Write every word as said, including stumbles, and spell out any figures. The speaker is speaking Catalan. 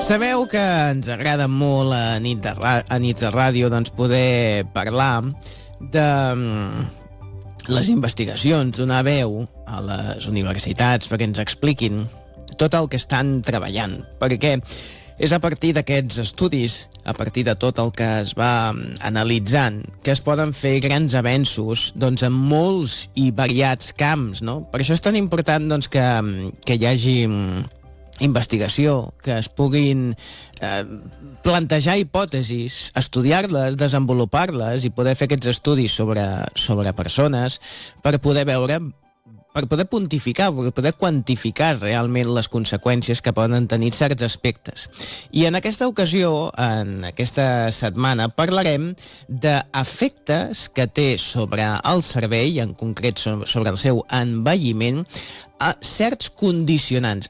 Sabeu que ens agrada molt a, nit de ra- a Nits de Ràdio doncs, poder parlar de mm, les investigacions, donar veu a les universitats perquè ens expliquin tot el que estan treballant, perquè és a partir d'aquests estudis, a partir de tot el que es va mm, analitzant, que es poden fer grans avenços doncs, en molts i variats camps. No? Per això és tan important doncs, que, que hi hagi mm, investigació, que es puguin eh, plantejar hipòtesis, estudiar-les, desenvolupar-les i poder fer aquests estudis sobre, sobre persones per poder veure, per poder pontificar, per poder quantificar realment les conseqüències que poden tenir certs aspectes. I en aquesta ocasió, en aquesta setmana, parlarem d'efectes que té sobre el cervell, en concret sobre el seu envelliment, a certs condicionants,